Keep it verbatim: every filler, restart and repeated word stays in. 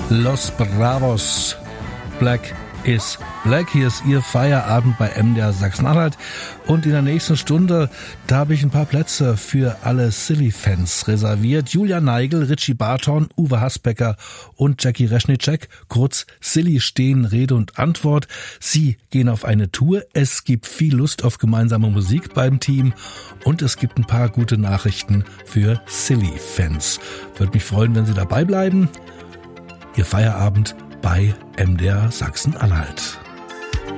Los Bravos. Black is Black. Hier ist Ihr Feierabend bei M D R Sachsen-Anhalt. Und in der nächsten Stunde, da habe ich ein paar Plätze für alle Silly-Fans reserviert. Julia Neigel, Richie Barton, Uwe Hasbecker und Jackie Reschnitschek. Kurz, Silly stehen Rede und Antwort. Sie gehen auf eine Tour. Es gibt viel Lust auf gemeinsame Musik beim Team. Und es gibt ein paar gute Nachrichten für Silly-Fans. Würde mich freuen, wenn Sie dabei bleiben. Ihr Feierabend bei M D R Sachsen-Anhalt.